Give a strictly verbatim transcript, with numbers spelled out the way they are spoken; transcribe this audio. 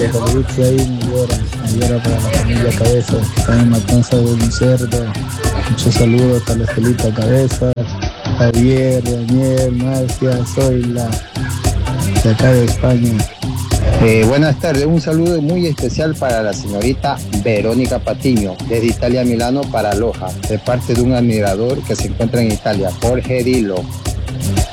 de Hollywood ahí me llora, me llora para la familia Cabeza, que está en Matanza del Cerdo. Muchos saludos para la Estelita Cabeza, Javier, Daniel, Marcia, Zoila, de acá de España. Eh, buenas tardes, un saludo muy especial para la señorita Verónica Patiño, desde Italia a Milano para Loja, de parte de un admirador que se encuentra en Italia, Jorge Dilo.